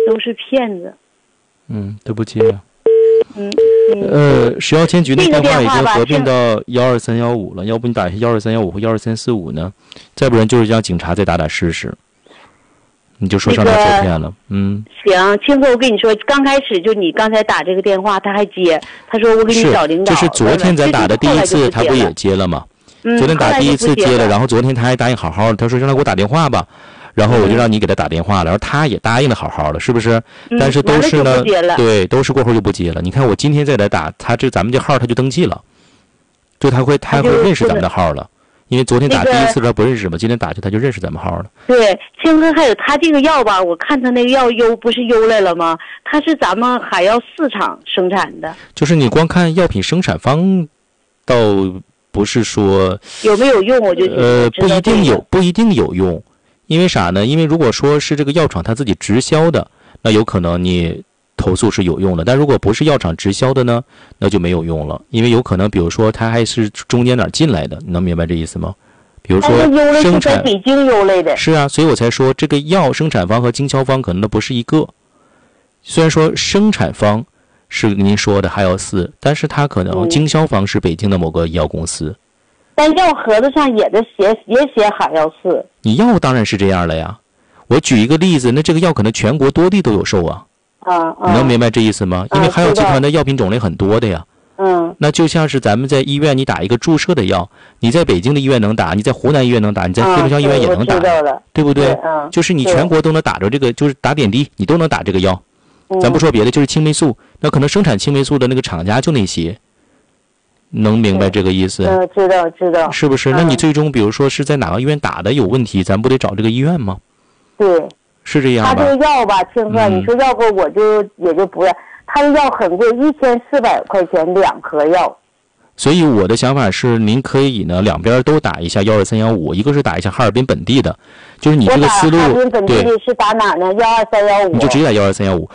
都是骗子。 都不接啊。食药监局的电话已经合并到12315了，要不你打一下12315或12345呢？再不然就是让警察再打试试。你就说上当受骗了。 行，青哥，我跟你说，刚开始就你刚才打这个电话，他还接，他说我给你找领导。 这是昨天咱打的第一次，他不也接了吗？昨天打第一次接了，然后昨天他还答应好好的，他说让他给我打电话吧。然后我就让你给他打电话了，然后他也答应的好好的，是不是？但是都是呢，对，都是过后就不接了。你看我今天再来打，咱们这号他就登记了，就他会认识咱们的号了，因为昨天打第一次他不认识嘛，今天打他就认识咱们号了。 对，青哥，还有他这个药吧，我看他那个药不是邮来了吗？他是咱们海药4厂生产的。 就是你光看药品生产方，倒不是说有没有用，我就不一定有用。因为啥呢？因为如果说是这个药厂他自己直销的，那有可能你投诉是有用的。但如果不是药厂直销的呢，那就没有用了。因为有可能，比如说他还是中间哪进来的，你能明白这意思吗？比如说生产北京邮来的。 是啊，所以我才说这个药生产方和经销方可能都不是一个。虽然说生产方是您说的海药4，但是他可能经销方是北京的某个医药公司。 但药盒子上也写海药4。 你药当然是这样了呀。我举一个例子，那这个药可能全国多地都有售啊。你能明白这意思吗？因为海药集团的药品种类很多的呀。那就像是咱们在医院你打一个注射的药，你在北京的医院能打，你在湖南医院能打，你在黑龙江医院也能打，对不对？就是你全国都能打着这个，就是打点滴你都能打这个药。咱不说别的，就是青霉素，那可能生产青霉素的那个厂家就那些。能明白这个意思？ 知道， 是不是？那你最终比如说是在哪个医院打的有问题，咱不得找这个医院吗？ 对， 是这样吧？ 他这个药吧，青哥，你说要不我也就不要。他的药很贵，1400块钱2盒药。 所以我的想法是，您可以呢两边都打一下12315，一个是打一下哈尔滨本地的，就是你这个思路。 哈尔滨本地的是打哪呢？12315。 你就直接打12315。